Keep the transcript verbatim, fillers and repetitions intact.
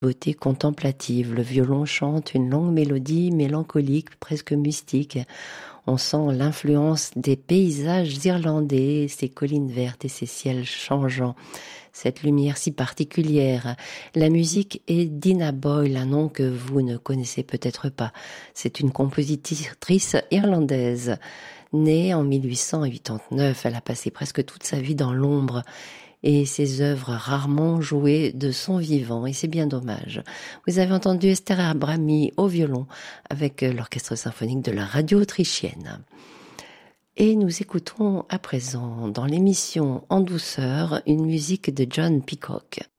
beauté contemplative. Le violon chante une longue mélodie mélancolique, presque mystique. On sent l'influence des paysages irlandais, ces collines vertes et ces ciels changeants. Cette lumière si particulière. La musique est d'Ina Boyle, un nom que vous ne connaissez peut-être pas. C'est une compositrice irlandaise. Née en mille huit cent quatre-vingt-neuf, elle a passé presque toute sa vie dans l'ombre et ses œuvres rarement jouées de son vivant, et c'est bien dommage. Vous avez entendu Esther Abrami au violon avec l'orchestre symphonique de la radio autrichienne. Et nous écoutons à présent dans l'émission En douceur une musique de John Peacock.